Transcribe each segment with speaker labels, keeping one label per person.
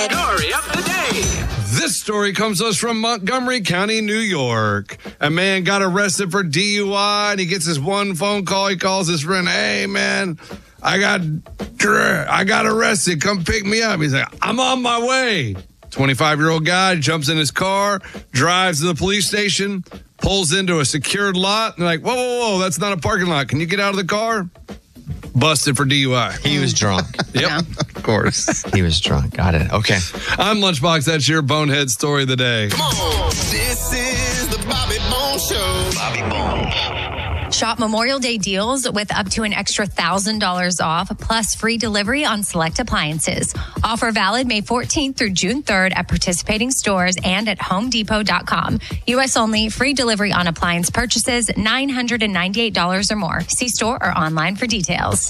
Speaker 1: Story of the day.
Speaker 2: This story comes to us from Montgomery County, New York. A man got arrested for DUI, and he gets his one phone call. He calls his friend, "Hey, man, I got arrested. Come pick me up." He's like, "I'm on my way." 25-year-old guy jumps in his car, drives to the police station, pulls into a secured lot. And they're like, whoa, that's not a parking lot. Can you get out of the car? Busted for DUI.
Speaker 3: He was drunk.
Speaker 2: Yep.
Speaker 3: Of course. He was drunk. Got it. Okay.
Speaker 2: I'm Lunchbox. That's your bonehead story of the day.
Speaker 4: Come on. This is the Bobby Bones Show. Bobby Bones.
Speaker 5: Shop Memorial Day deals with up to an extra $1,000 off, plus free delivery on select appliances. Offer valid May 14th through June 3rd at participating stores and at HomeDepot.com. U.S. only. Free delivery on appliance purchases $998 or more. See store or online for details.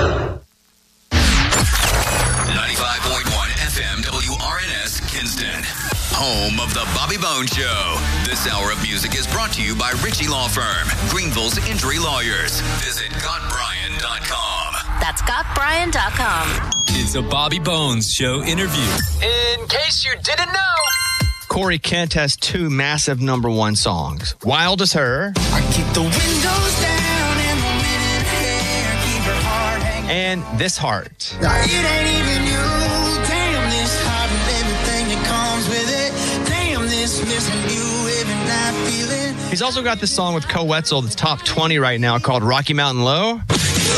Speaker 4: 95.1 FM WRNS Kinston. Home of the Bobby Bones Show. This hour of music is brought to you by Ritchie Law Firm, Greenville's injury lawyers. Visit GotBrian.com.
Speaker 6: That's GotBrian.com.
Speaker 7: It's a Bobby Bones Show interview. In case you didn't know,
Speaker 3: Corey Kent has two massive #1 songs. Wild as Her.
Speaker 8: I keep the windows down and the minute hair, keep her heart hanging.
Speaker 3: And This Heart.
Speaker 8: It ain't even you. Damn, this heart and everything that comes with it. Damn, this missing you every night feeling.
Speaker 3: He's also got this song with Co Wetzel that's top 20 right now called Rocky Mountain Low.
Speaker 8: Up and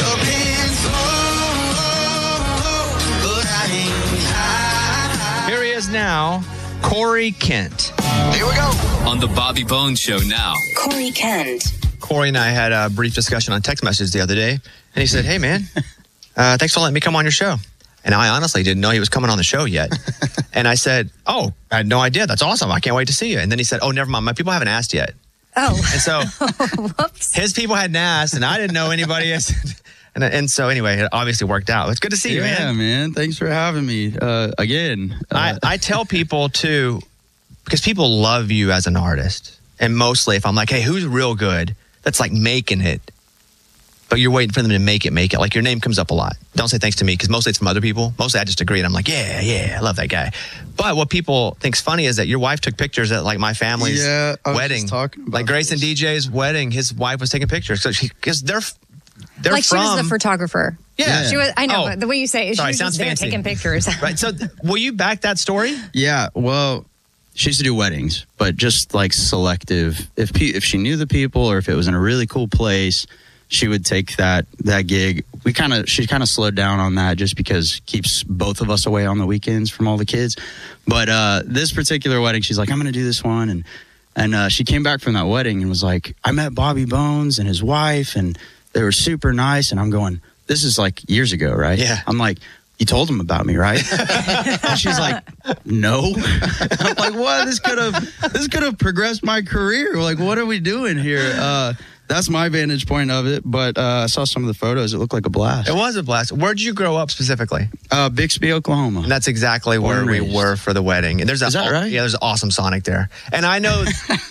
Speaker 8: slow, but I ain't high.
Speaker 3: Here he is now, Corey Kent.
Speaker 4: Here we go.
Speaker 7: on the Bobby Bones Show now.
Speaker 6: Corey Kent.
Speaker 3: Corey and I had a brief discussion on text messages the other day, and he said, "Hey, man, thanks for letting me come on your show." And I honestly didn't know he was coming on the show yet. And I said, "Oh, I had no idea. That's awesome. I can't wait to see you." And then he said, "Oh, never mind. My people haven't asked yet."
Speaker 5: Oh.
Speaker 3: And so
Speaker 5: Whoops.
Speaker 3: his people hadn't asked, and I didn't know anybody. And so anyway, it obviously worked out. It's good to see you, man.
Speaker 9: Yeah, man. Thanks for having me again.
Speaker 3: I tell people, too, because people love you as an artist. And mostly if I'm like, "Hey, who's real good?" That's like making it. But you're waiting for them to make it. Like your name comes up a lot. Don't say thanks to me because mostly it's from other people. Mostly I just agree and I'm like, yeah, I love that guy. But what people think's funny is that your wife took pictures at like my family's wedding.
Speaker 9: Just talking about
Speaker 3: like Grayson DJ's wedding, his wife was taking pictures. Because they're
Speaker 5: like
Speaker 3: from,
Speaker 5: she was the photographer.
Speaker 3: Yeah.
Speaker 5: She was. I know, but the way you say it,
Speaker 3: Sorry,
Speaker 5: she was
Speaker 3: sounds
Speaker 5: just there
Speaker 3: fancy.
Speaker 5: taking pictures.
Speaker 3: Right. So will you back that story?
Speaker 9: Yeah, well, she used to do weddings, but just like selective. If she knew the people or if it was in a really cool place, she would take that gig. She kind of slowed down on that just because it keeps both of us away on the weekends from all the kids. But this particular wedding, she's like, "I'm going to do this one." And she came back from that wedding and was like, "I met Bobby Bones and his wife, and they were super nice." And I'm going, this is like years ago, right?
Speaker 3: Yeah.
Speaker 9: I'm like, "You told them about me, right?" And she's like, "No." I'm like, "What? This could have progressed my career. Like, what are we doing here?" That's my vantage point of it, but I saw some of the photos. It looked like a blast.
Speaker 3: It was a blast. Where'd you grow up specifically?
Speaker 9: Bixby, Oklahoma.
Speaker 3: And that's exactly where we were for the wedding. And
Speaker 9: Is that right?
Speaker 3: Yeah, there's an awesome Sonic there. And I know...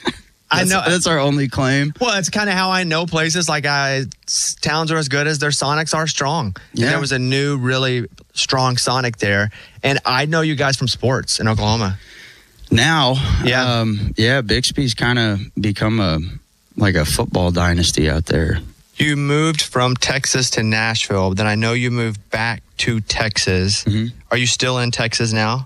Speaker 9: That's our only claim.
Speaker 3: Well, it's kind of how I know places. Like towns are as good as their Sonics are strong.
Speaker 9: Yeah.
Speaker 3: And there was a new, really strong Sonic there. And I know you guys from sports in Oklahoma.
Speaker 9: Now,
Speaker 3: Yeah.
Speaker 9: Bixby's kind of become a football dynasty out there.
Speaker 3: You moved from Texas to Nashville, but then I know you moved back to Texas.
Speaker 9: Mm-hmm.
Speaker 3: Are you still in Texas now?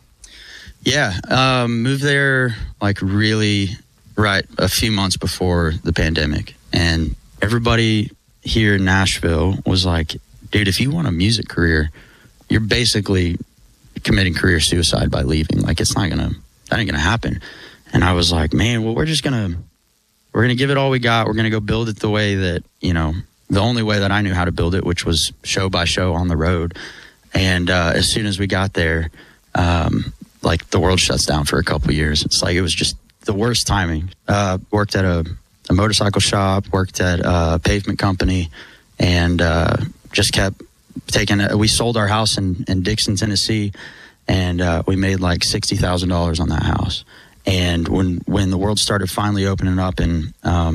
Speaker 9: Yeah, moved there like really right a few months before the pandemic. And everybody here in Nashville was like, "Dude, if you want a music career, you're basically committing career suicide by leaving. Like that ain't gonna happen." And I was like, "Man, well, we're gonna give it all we got. We're gonna go build it the way that, the only way that I knew how to build it, which was show by show on the road." And as soon as we got there, like the world shuts down for a couple of years. It's like it was just the worst timing. Worked at a motorcycle shop, worked at a pavement company, and just kept taking. We sold our house in Dixon, Tennessee, and we made like $60,000 on that house. And when the world started finally opening up in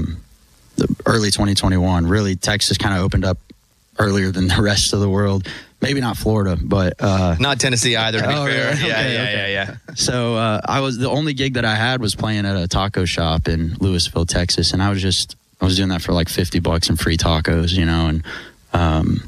Speaker 9: the early 2021, really Texas kind of opened up earlier than the rest of the world. maybe not Florida, but
Speaker 3: not Tennessee either, to be
Speaker 9: Oh,
Speaker 3: fair.
Speaker 9: really?
Speaker 3: Yeah.
Speaker 9: So I was the only gig that I had was playing at a taco shop in Louisville, Texas, and I was doing that for like $50 and free tacos, and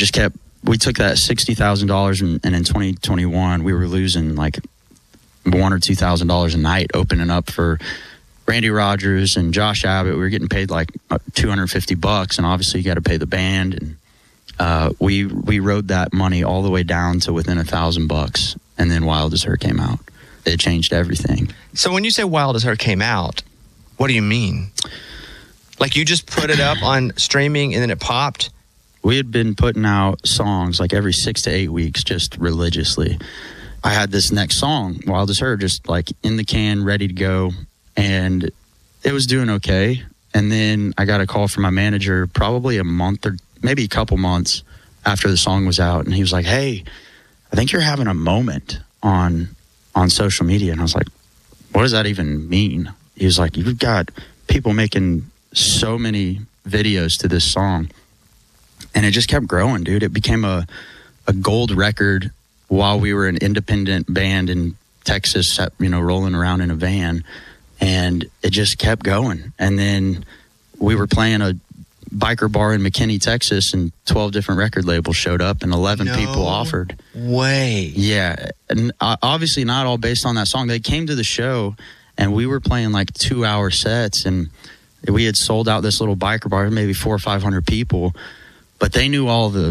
Speaker 9: we took that $60,000 and in 2021 we were losing like $1,000 or $2,000 a night opening up for Randy Rogers and Josh Abbott. We were getting paid like $250, and obviously you got to pay the band, and we rode that money all the way down to within $1,000, and then Wild as Her came out. It changed everything.
Speaker 3: So when you say Wild as Her came out, what do you mean? Like you just put it up on streaming and then it popped?
Speaker 9: We had been putting out songs like every 6 to 8 weeks, just religiously. I had this next song, Wild as Her, just like in the can, ready to go. And it was doing okay. And then I got a call from my manager probably a month or maybe a couple months after the song was out. And he was like, hey, I think you're having a moment on social media. And I was like, what does that even mean? He was like, you've got people making so many videos to this song. And it just kept growing, dude. It became a gold record while we were an independent band in Texas, rolling around in a van. And it just kept going. And then we were playing a biker bar in McKinney, Texas, and 12 different record labels showed up and 11 people offered.
Speaker 3: Way.
Speaker 9: Yeah. And obviously not all based on that song. They came to the show and we were playing like 2-hour sets, and we had sold out this little biker bar, maybe 400 or 500 people. But they knew all they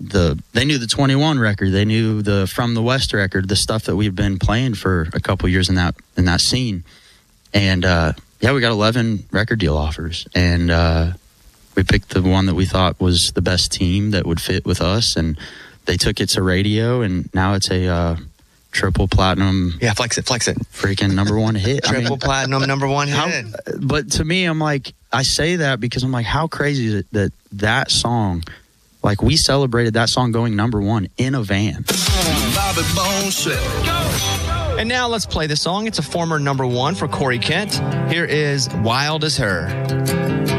Speaker 9: knew the 21 record, they knew the From the West record, the stuff that we've been playing for a couple years in that scene. And we got 11 record deal offers, and we picked the one that we thought was the best team that would fit with us, and they took it to radio, and now it's a triple platinum.
Speaker 3: Yeah, flex it.
Speaker 9: Freaking #1 hit.
Speaker 3: Triple platinum #1 hit.
Speaker 9: But to me, I'm like, I say that because I'm like, how crazy is it that song, like we celebrated that song going #1 in a van.
Speaker 1: Bobby Bone Show.
Speaker 3: And now let's play the song. It's a former #1 for Corey Kent. Here is Wild as Her.